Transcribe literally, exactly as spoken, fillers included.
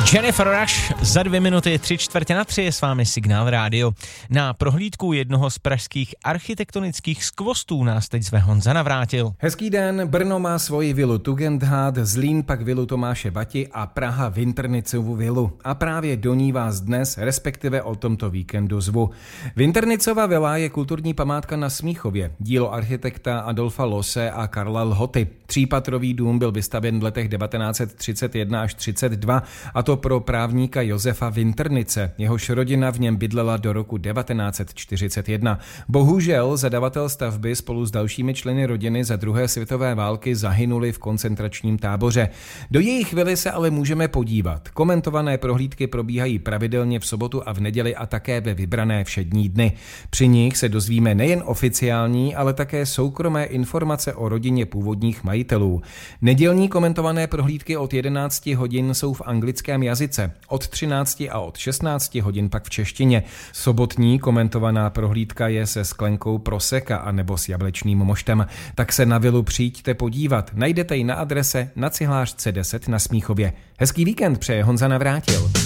Jennifer Rush za dvě minuty tři čtvrtě na tři je s vámi Signál Rádio. Na prohlídku jednoho z pražských architektonických skvostů nás teď zve Honza Navrátil. Hezký den, Brno má svoji vilu Tugendhat, Zlín pak vilu Tomáše Bati a Praha Winternicovu vilu. A právě do ní vás dnes, respektive o tomto víkendu zvu. Winternicova vila je kulturní památka na Smíchově, dílo architekta Adolfa Losse a Karla Lhoty. Třípatrový dům byl vystavěn v letech devatenáct set třicet jedna až třicet dva, a to pro právníka Josefa Winternice. Jehož rodina v něm bydlela do roku devatenáct set čtyřicet jedna. Bohužel zadavatel stavby spolu s dalšími členy rodiny za druhé světové války zahynuli v koncentračním táboře. Do jejich vily se ale můžeme podívat. Komentované prohlídky probíhají pravidelně v sobotu a v neděli a také ve vybrané všední dny. Při nich se dozvíme nejen oficiální, ale také soukromé informace o rodině původních majitelů. Nedělní komentované prohlídky od jedenácti hodin jsou v anglickém jazyce, od třinácti a od šestnácti hodin pak v češtině. Sobotní komentovaná prohlídka je se sklenkou proseka a nebo s jablečným moštem. Tak se na vilu přijďte podívat. Najdete ji na adrese na Cihlářce deset na Smíchově. Hezký víkend přeje Honza Navrátil.